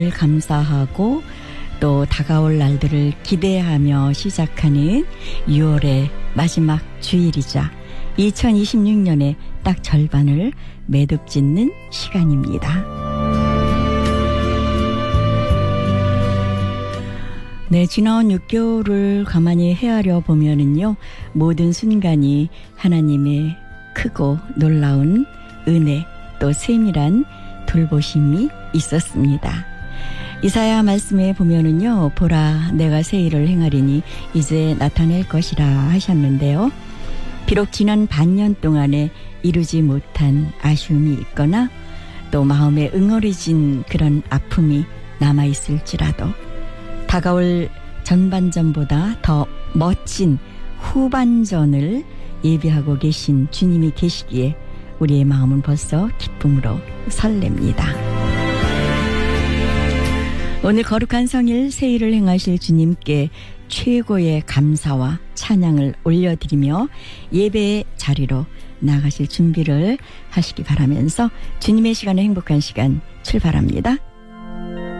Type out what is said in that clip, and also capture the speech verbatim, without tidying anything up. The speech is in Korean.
감사하고 또 다가올 날들을 기대하며 시작하는 유월의 마지막 주일이자 이천이십육 년의 딱 절반을 매듭 짓는 시간입니다. 네, 지나온 육 개월을 가만히 헤아려 보면은요, 모든 순간이 하나님의 크고 놀라운 은혜 또 세밀한 돌보심이 있었습니다. 이사야 말씀에 보면은요, 보라 내가 새 일을 행하리니 이제 나타낼 것이라 하셨는데요. 비록 지난 반년 동안에 이루지 못한 아쉬움이 있거나 또 마음에 응어리진 그런 아픔이 남아있을지라도 다가올 전반전보다 더 멋진 후반전을 예비하고 계신 주님이 계시기에 우리의 마음은 벌써 기쁨으로 설렙니다. 오늘 거룩한 성일 새 일을 행하실 주님께 최고의 감사와 찬양을 올려드리며 예배의 자리로 나가실 준비를 하시기 바라면서 주님의 시간의 행복한 시간 출발합니다.